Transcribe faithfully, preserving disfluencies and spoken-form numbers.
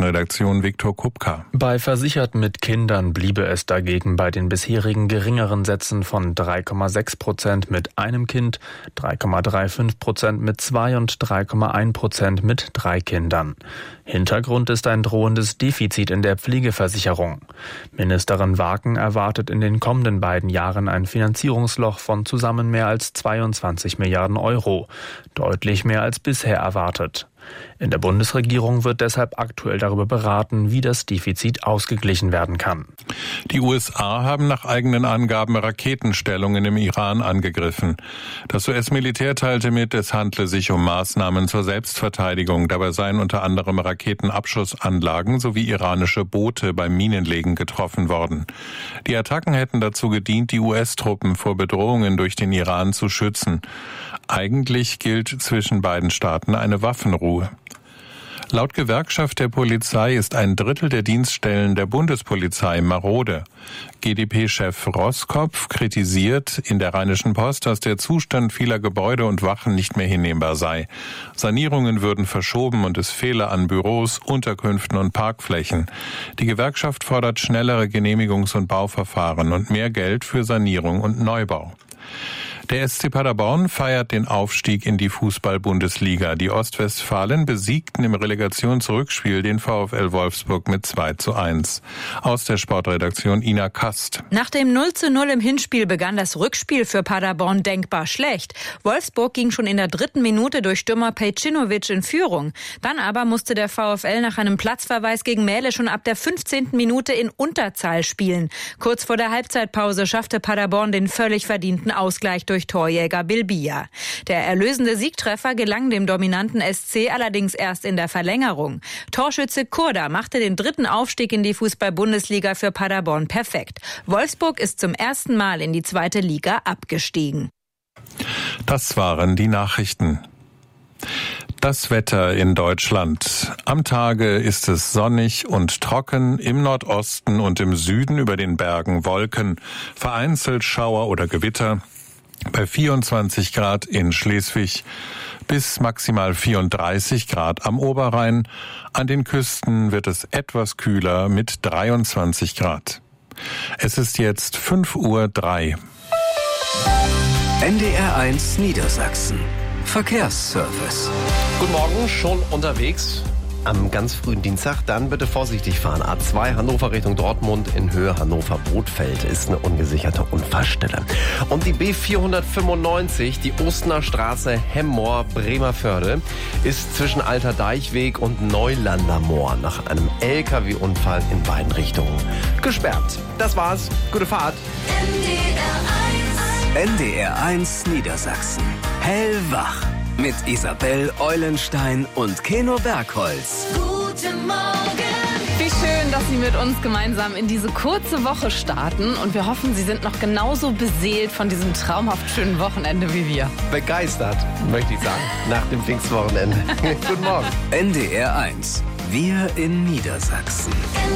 Nachrichtenredaktion Viktor Kupka. Bei Versicherten mit Kindern bliebe es dagegen bei den bisherigen geringeren Sätzen von drei Komma sechs Prozent mit einem Kind, drei Komma fünfunddreißig Prozent mit zwei und drei Komma eins Prozent mit drei Kindern. Hintergrund ist ein drohendes Defizit in der Pflegeversicherung. Ministerin Waken erwartet in den kommenden beiden Jahren ein Finanzierungsloch von zusammen mehr als zweiundzwanzig Milliarden Euro, deutlich mehr als bisher erwartet. In der Bundesregierung wird deshalb aktuell darüber beraten, wie das Defizit ausgeglichen werden kann. Die U S A haben nach eigenen Angaben Raketenstellungen im Iran angegriffen. Das U S-Militär teilte mit, es handle sich um Maßnahmen zur Selbstverteidigung. Dabei seien unter anderem Raketenabschussanlagen sowie iranische Boote beim Minenlegen getroffen worden. Die Attacken hätten dazu gedient, die U S-Truppen vor Bedrohungen durch den Iran zu schützen. Eigentlich gilt zwischen beiden Staaten eine Waffenruhe. Laut Gewerkschaft der Polizei ist ein Drittel der Dienststellen der Bundespolizei marode. G d P-Chef Roskopf kritisiert in der Rheinischen Post, dass der Zustand vieler Gebäude und Wachen nicht mehr hinnehmbar sei. Sanierungen würden verschoben und es fehle an Büros, Unterkünften und Parkflächen. Die Gewerkschaft fordert schnellere Genehmigungs- und Bauverfahren und mehr Geld für Sanierung und Neubau. Der S C Paderborn feiert den Aufstieg in die Fußball-Bundesliga. Die Ostwestfalen besiegten im Relegationsrückspiel den VfL Wolfsburg mit zwei zu eins. Aus der Sportredaktion Ina Kast. Nach dem null zu null im Hinspiel begann das Rückspiel für Paderborn denkbar schlecht. Wolfsburg ging schon in der dritten Minute durch Stürmer Pejcinovic in Führung. Dann aber musste der VfL nach einem Platzverweis gegen Mähle schon ab der fünfzehnten Minute in Unterzahl spielen. Kurz vor der Halbzeitpause schaffte Paderborn den völlig verdienten Ausgleich durch Torjäger Bilbia. Der erlösende Siegtreffer gelang dem dominanten S C allerdings erst in der Verlängerung. Torschütze Kurda machte den dritten Aufstieg in die Fußball-Bundesliga für Paderborn perfekt. Wolfsburg ist zum ersten Mal in die zweite Liga abgestiegen. Das waren die Nachrichten. Das Wetter in Deutschland. Am Tage ist es sonnig und trocken, im Nordosten und im Süden über den Bergen Wolken, vereinzelt Schauer oder Gewitter. Bei vierundzwanzig Grad in Schleswig bis maximal vierunddreißig Grad am Oberrhein. An den Küsten wird es etwas kühler mit dreiundzwanzig Grad. Es ist jetzt fünf Uhr drei. N D R eins Niedersachsen. Verkehrsservice. Guten Morgen, schon unterwegs am ganz frühen Dienstag. Dann bitte vorsichtig fahren. A zwei Hannover Richtung Dortmund in Höhe Hannover-Botfeld ist eine ungesicherte Unfallstelle. Und die B vierhundertfünfundneunzig, die Ostener Straße Hemmoor-Bremervörde, ist zwischen Alter Deichweg und Neulander Moor nach einem L K W-Unfall in beiden Richtungen gesperrt. Das war's. Gute Fahrt. N D R eins Niedersachsen. Hellwach. Mit Isabel Eulenstein und Keno Bergholz. Guten Morgen. Wie schön, dass Sie mit uns gemeinsam in diese kurze Woche starten. Und wir hoffen, Sie sind noch genauso beseelt von diesem traumhaft schönen Wochenende wie wir. Begeistert, möchte ich sagen, nach dem Pfingstwochenende. Guten Morgen. N D R eins. Wir in Niedersachsen.